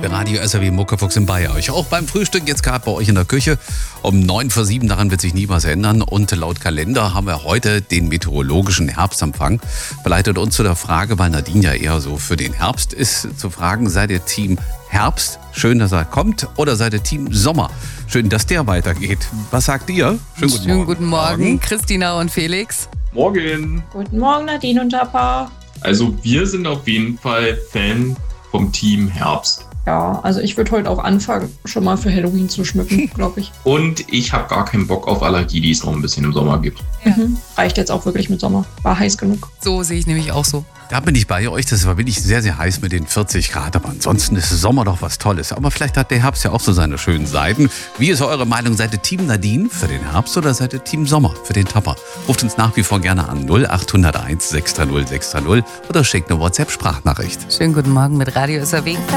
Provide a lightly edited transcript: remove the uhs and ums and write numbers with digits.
Radio SAW Muckefuchs in bei euch. Auch beim Frühstück jetzt gerade bei euch in der Küche um 7:09, daran wird sich nie was ändern. Und laut Kalender haben wir heute den meteorologischen Herbstempfang. Verleitet uns zu der Frage, weil Nadine ja eher so für den Herbst ist, zu fragen, seid ihr Team Herbst? Schön, dass er kommt. Oder seid ihr Team Sommer? Schön, dass der weitergeht. Was sagt ihr? Schönen guten Morgen, Christina und Felix. Morgen. Guten Morgen, Nadine und Papa. Also wir sind auf jeden Fall Fan vom Team Herbst. Ja, also ich würde heute auch anfangen, schon mal für Halloween zu schmücken, glaube ich. Und ich habe gar keinen Bock auf Allergie, die es noch ein bisschen im Sommer gibt. Ja. Reicht jetzt auch wirklich mit Sommer. War heiß genug. So sehe ich nämlich auch so. Da bin ich bei euch, das war wirklich sehr, sehr heiß mit den 40 Grad, aber ansonsten ist Sommer doch was Tolles. Aber vielleicht hat der Herbst ja auch so seine schönen Seiten. Wie ist eure Meinung? Seid ihr Team Nadine für den Herbst oder seid ihr Team Sommer für den Topper? Ruft uns nach wie vor gerne an 0801 630 630 oder schickt eine WhatsApp-Sprachnachricht. Schönen guten Morgen mit Radio SAW.